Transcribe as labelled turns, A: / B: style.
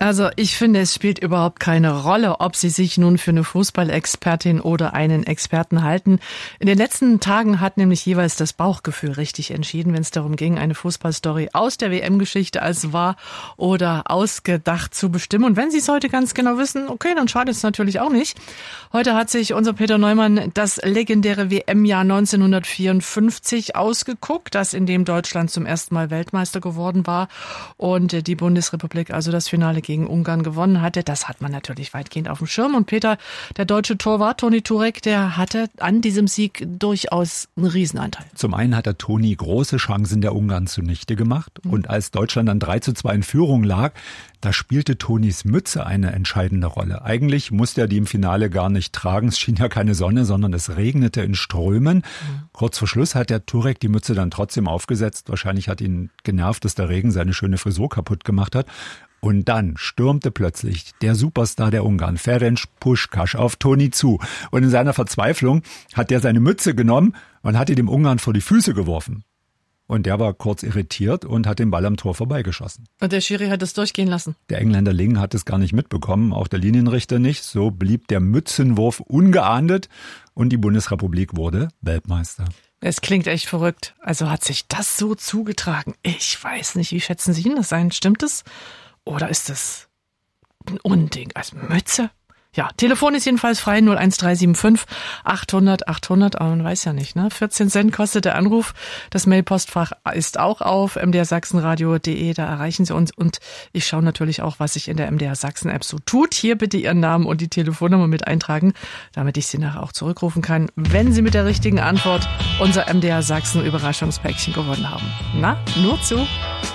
A: Also ich finde, es spielt überhaupt keine Rolle, ob Sie sich nun für eine Fußballexpertin oder einen Experten halten. In den letzten Tagen hat nämlich jeweils das Bauchgefühl richtig entschieden, wenn es darum ging, eine Fußballstory aus der WM-Geschichte als wahr oder ausgedacht zu bestimmen. Und wenn Sie es heute ganz genau wissen, okay, dann schadet es natürlich auch nicht. Heute hat sich unser Peter Neumann das legendäre WM-Jahr 1954 ausgeguckt, das in dem Deutschland zum ersten Mal Weltmeister geworden war und die Bundesrepublik also das Finale gegen Ungarn gewonnen hatte. Das hat man natürlich weitgehend auf dem Schirm. Und Peter, der deutsche Torwart Toni Turek, der hatte an diesem Sieg durchaus einen Riesenanteil.
B: Zum einen hat der Toni große Chancen der Ungarn zunichte gemacht. Und als Deutschland dann 3:2 in Führung lag, da spielte Tonis Mütze eine entscheidende Rolle. Eigentlich musste er die im Finale gar nicht tragen. Es schien ja keine Sonne, sondern es regnete in Strömen. Kurz vor Schluss hat der Turek die Mütze dann trotzdem aufgesetzt. Wahrscheinlich hat ihn genervt, dass der Regen seine schöne Frisur kaputt gemacht hat. Und dann stürmte plötzlich der Superstar der Ungarn, Ferenc Puskás, auf Toni zu. Und in seiner Verzweiflung hat er seine Mütze genommen und hat die dem Ungarn vor die Füße geworfen. Und der war kurz irritiert und hat den Ball am Tor vorbeigeschossen.
A: Und der Schiri hat es durchgehen lassen.
B: Der Engländer Ling hat es gar nicht mitbekommen, auch der Linienrichter nicht. So blieb der Mützenwurf ungeahndet und die Bundesrepublik wurde Weltmeister.
A: Es klingt echt verrückt. Also hat sich das so zugetragen? Ich weiß nicht, wie schätzen Sie das ein? Stimmt es? Oder ist das ein Unding als Mütze? Ja, Telefon ist jedenfalls frei, 01375 800 800, aber man weiß ja nicht, ne? 14 Cent kostet der Anruf. Das Mailpostfach ist auch auf mdrsachsenradio.de, da erreichen Sie uns. Und ich schaue natürlich auch, was sich in der MDR Sachsen App so tut. Hier bitte Ihren Namen und die Telefonnummer mit eintragen, damit ich Sie nachher auch zurückrufen kann, wenn Sie mit der richtigen Antwort unser MDR Sachsen Überraschungspäckchen gewonnen haben. Na, nur zu.